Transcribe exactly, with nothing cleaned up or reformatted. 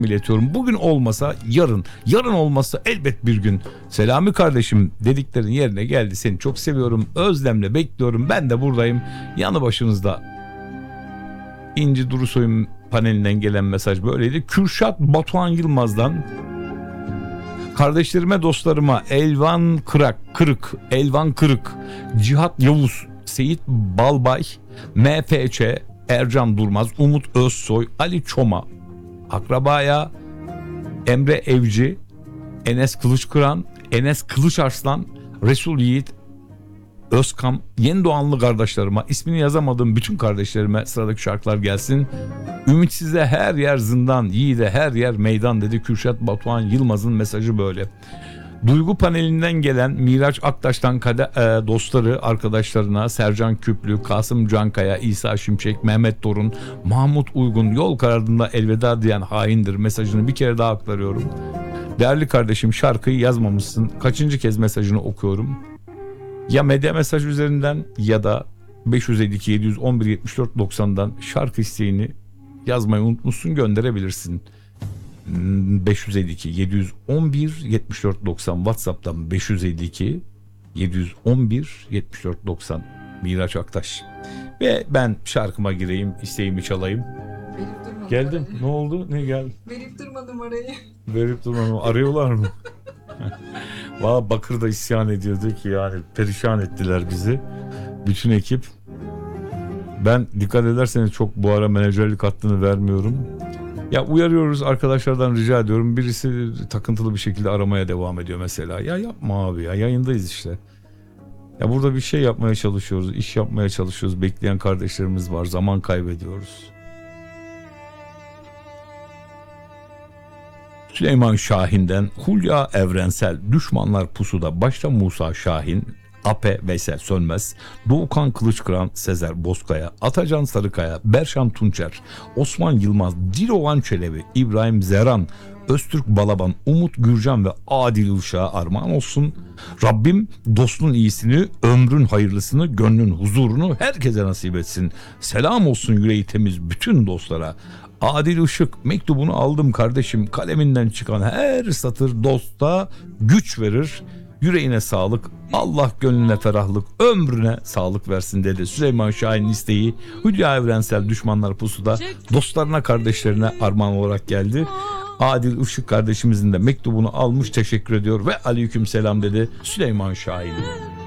iletiyorum. Bugün olmasa yarın, yarın olmasa elbet bir gün. Selami kardeşim, dediklerin yerine geldi. Seni çok seviyorum. Özlemle bekliyorum. Ben de buradayım. Yanı başınızda. İnci Durusoy'un panelinden gelen mesaj böyleydi. Kürşat Batuhan Yılmaz'dan: kardeşlerime, dostlarıma Elvan Kırak, Kırık, Elvan Kırık, Cihat Yavuz, Seyit Balbay, M F Ç, Ercan Durmaz, Umut Özsoy, Ali Çoma, akrabaya Emre Evci, Enes Kılıçkıran, Enes Kılıçarslan, Resul Yiğit, Özkam, yeni doğanlı kardeşlerime, ismini yazamadığım bütün kardeşlerime sıradaki şarkılar gelsin. Ümitsize her yer zindan, yiğide her yer meydan dedi Kürşat Batuhan Yılmaz'ın mesajı böyle. Duygu panelinden gelen Miraç Aktaş'tan kade, e, dostları, arkadaşlarına Sercan Küplü, Kasım Cankaya, İsa Şimşek, Mehmet Torun, Mahmut Uygun, yol kararında elveda diyen haindir mesajını bir kere daha aktarıyorum. Değerli kardeşim, şarkıyı yazmamışsın. Kaçıncı kez mesajını okuyorum. Ya medya mesaj üzerinden ya da beş yüz elli iki yedi yüz on bir yetmiş dört doksan'dan şarkı isteğini yazmayı unutmuşsun, gönderebilirsin. beş yüz elli iki yedi yüz on bir yetmiş dört doksan WhatsApp'tan beş yüz elli iki yedi yüz on bir yetmiş dört doksan Miraç Aktaş. Ve ben şarkıma gireyim, isteğimi çalayım. Geldim. Ne oldu? Ne geldi? Verip durmadım arayı. Verip durmadım. Arıyorlar mı? Valla Bakır'da isyan ediyordu ki yani perişan ettiler bizi. Bütün ekip. Ben dikkat ederseniz çok bu ara menajerlik hattını vermiyorum. Ya uyarıyoruz, arkadaşlardan rica ediyorum. Birisi takıntılı bir şekilde aramaya devam ediyor mesela. Ya yapma abi ya, yayındayız işte. Ya burada bir şey yapmaya çalışıyoruz, iş yapmaya çalışıyoruz. Bekleyen kardeşlerimiz var, zaman kaybediyoruz. Süleyman Şahin'den Hulya Evrensel, Düşmanlar Pusuda, başta Musa Şahin, Ape Veysel Sönmez, Doğukan Kılıçkıran, Sezer Bozkaya, Atacan Sarıkaya, Berşan Tunçer, Osman Yılmaz, Dilovan Çelebi, İbrahim Zeran, Öztürk Balaban, Umut Gürcan ve Adil Uşak'a armağan olsun. Rabbim dostun iyisini, ömrün hayırlısını, gönlün huzurunu herkese nasip etsin. Selam olsun yüreği temiz bütün dostlara. Adil Işık, mektubunu aldım kardeşim, kaleminden çıkan her satır dosta güç verir. Yüreğine sağlık, Allah gönlüne ferahlık, ömrüne sağlık versin dedi. Süleyman Şahin'in isteği Hülya Evrensel, Düşmanlar Pusuda dostlarına, kardeşlerine armağan olarak geldi. Adil Işık kardeşimizin de mektubunu almış, teşekkür ediyor ve aleyküm selam dedi Süleyman Şahin.